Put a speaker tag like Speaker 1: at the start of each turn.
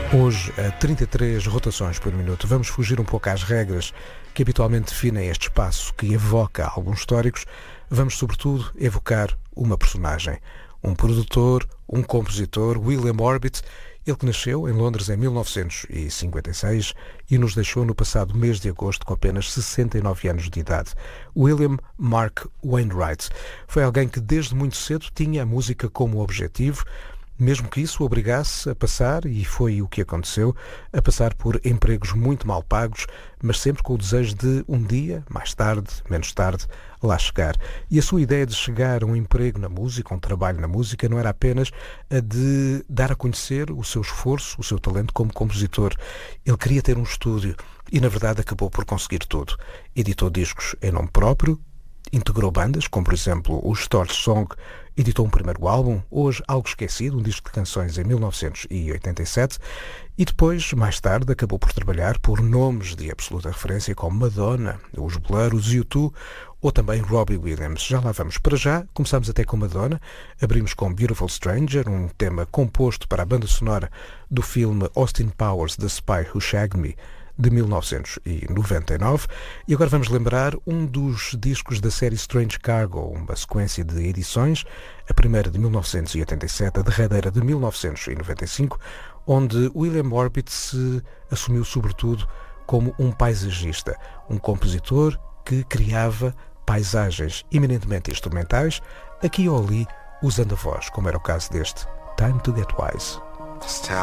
Speaker 1: Hoje, a 33 rotações por minuto, vamos fugir um pouco às regras que habitualmente definem este espaço que evoca álbuns históricos. Vamos, sobretudo, evocar uma personagem. Um produtor, um compositor, William Orbit, ele que nasceu em Londres em 1956 e nos deixou no passado mês de agosto com apenas 69 anos de idade. William Mark Wainwright foi alguém que desde muito cedo tinha a música como objetivo, mesmo que isso o obrigasse a passar, e foi o que aconteceu, a passar por empregos muito mal pagos, mas sempre com o desejo de um dia, mais tarde, menos tarde, lá chegar. E a sua ideia de chegar a um emprego na música, um trabalho na música, não era apenas a de dar a conhecer o seu esforço, o seu talento como compositor. Ele queria ter um estúdio e, na verdade, acabou por conseguir tudo. Editou discos em nome próprio, integrou bandas, como por exemplo o Storch Song, editou um primeiro álbum, hoje algo esquecido, um disco de canções em 1987, e depois, mais tarde, acabou por trabalhar por nomes de absoluta referência como Madonna, os Blur, os U2 ou também Robbie Williams. Já lá vamos. Para já, começamos até com Madonna, abrimos com Beautiful Stranger, um tema composto para a banda sonora do filme Austin Powers, The Spy Who Shagged Me, de 1999, e agora vamos lembrar um dos discos da série Strange Cargo, uma sequência de edições, a primeira de 1987, a derradeira de 1995, onde William Orbit se assumiu sobretudo como um paisagista, um compositor que criava paisagens eminentemente instrumentais, aqui ou ali usando a voz, como era o caso deste Time to Get Wise.